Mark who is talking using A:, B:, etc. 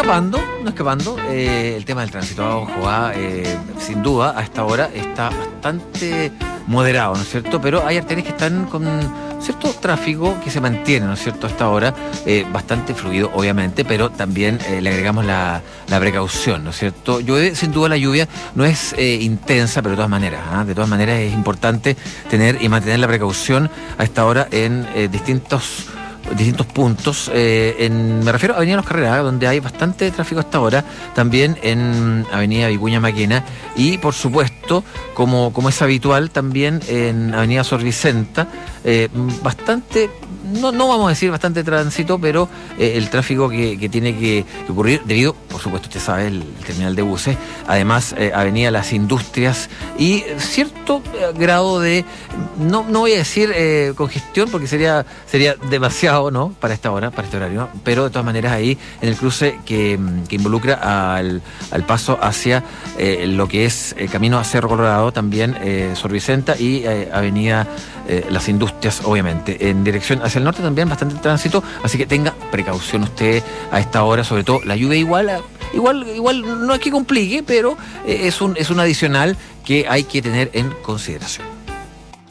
A: escapando, no escapando. El tema del tránsito, ojo, sin duda, a esta hora está bastante moderado, ¿no es cierto? Pero hay arterias que están con cierto tráfico que se mantiene, ¿no es cierto?, a esta hora, bastante fluido, obviamente, pero también le agregamos la precaución, ¿no es cierto? Llueve, sin duda la lluvia no es intensa, pero de todas maneras es importante tener y mantener la precaución a esta hora en distintos puntos. Me refiero a Avenida Los Carreras, donde hay bastante tráfico hasta ahora, también en Avenida Vicuña Maquena y, por supuesto, como es habitual, también en Avenida Sor Vicenta, bastante, no vamos a decir bastante tránsito, pero el tráfico que tiene que ocurrir debido, por supuesto, usted sabe, el terminal de buses, además Avenida Las Industrias y cierto grado de, no voy a decir congestión, porque sería demasiado, ¿no?, para esta hora, para este horario, pero de todas maneras ahí en el cruce que involucra al paso hacia lo que es camino a Cerro Colorado, también Sor Vicenta y Avenida Las Industrias, obviamente. En dirección hacia el norte también bastante tránsito, así que tenga precaución usted a esta hora, sobre todo la lluvia igual no es que complique, pero es un adicional que hay que tener en consideración.